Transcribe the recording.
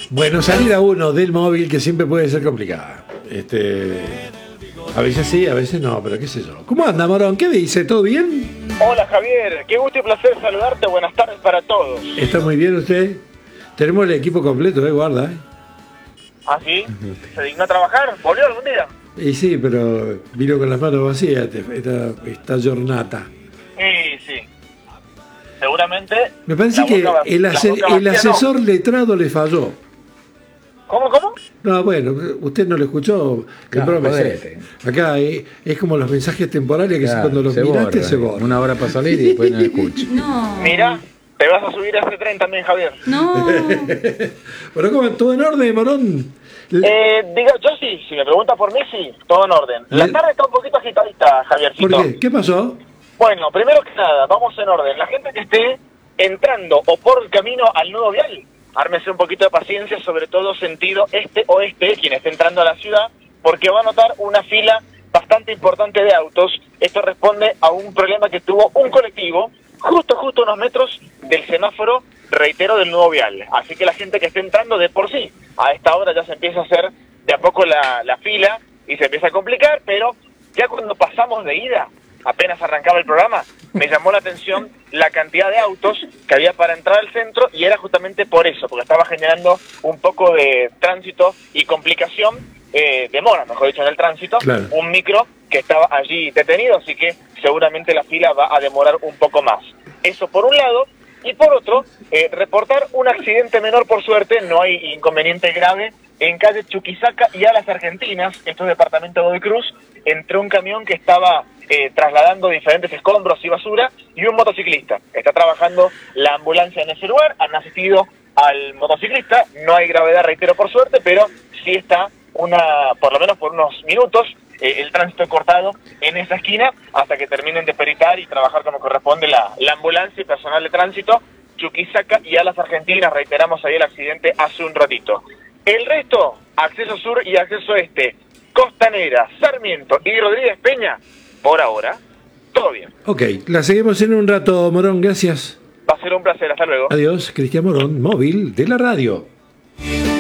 Bueno, salida uno del móvil que siempre puede ser complicada. A veces sí, a veces no, pero qué sé yo. ¿Cómo anda, Morón? ¿Qué dice? ¿Todo bien? Hola Javier, qué gusto y placer saludarte, buenas tardes para todos. ¿Está muy bien usted? Tenemos el equipo completo, guarda. ¿Ah, sí? ¿Se dignó a trabajar? ¿Volvió algún día? Y sí, pero vino con las manos vacías esta jornada. Sí. Seguramente... Me parece que el asesor letrado le falló. ¿Cómo? No, bueno, usted no lo escuchó. Acá es como los mensajes temporales que cuando los miraste se borran. Una hora para salir y después no escucho. No. Mira, te vas a subir a ese tren también, Javier. No. Bueno, ¿cómo? ¿Todo en orden, Morón? Yo sí, si me pregunta por mí, sí, todo en orden. La tarde está un poquito agitadita, Javiercito. ¿Por qué? ¿Qué pasó? Bueno, primero que nada, vamos en orden. La gente que esté entrando o por el camino al nuevo vial, ármese un poquito de paciencia, sobre todo sentido este-oeste, quien esté entrando a la ciudad, porque va a notar una fila bastante importante de autos. Esto responde a un problema que tuvo un colectivo justo unos metros del semáforo, reitero, del nuevo vial. Así que la gente que esté entrando de por sí, a esta hora ya se empieza a hacer de a poco la fila y se empieza a complicar, pero ya cuando pasamos de ida, apenas arrancaba el programa, me llamó la atención la cantidad de autos que había para entrar al centro, y era justamente por eso, porque estaba generando un poco de tránsito y complicación, demora, mejor dicho, en el tránsito, claro. Un micro que estaba allí detenido, así que seguramente la fila va a demorar un poco más. Eso por un lado, y por otro, reportar un accidente menor, por suerte, no hay inconveniente grave, en calle Chuquisaca y Alas Argentinas, esto es departamento de Godoy Cruz, entre un camión que estaba trasladando diferentes escombros y basura y un motociclista. Está trabajando la ambulancia en ese lugar, han asistido al motociclista, no hay gravedad, reitero, por suerte, pero sí está por lo menos por unos minutos, el tránsito cortado en esa esquina hasta que terminen de peritar y trabajar como corresponde la ambulancia y personal de tránsito. Chuquisaca y Alas Argentinas, reiteramos ahí el accidente hace un ratito. El resto, acceso sur y acceso este, Costanera, Sarmiento y Rodríguez Peña, por ahora, todo bien. Ok, la seguimos en un rato, Morón, gracias. Va a ser un placer, hasta luego. Adiós, Cristian Morón, móvil de la radio.